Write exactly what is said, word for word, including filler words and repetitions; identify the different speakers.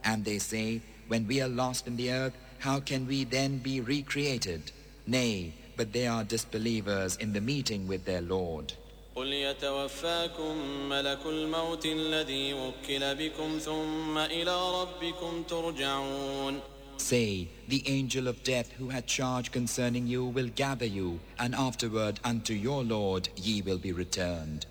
Speaker 1: And they say, when we are lost in the earth, how can we then be recreated? Nay, but they are disbelievers in the meeting with their Lord.
Speaker 2: قل يتوفاكم ملك الموت الذي وكل بكم ثم إلى ربكم ترجعون.
Speaker 1: Say, the angel of death who had charge concerning you will gather you, and afterward unto your Lord ye will be returned.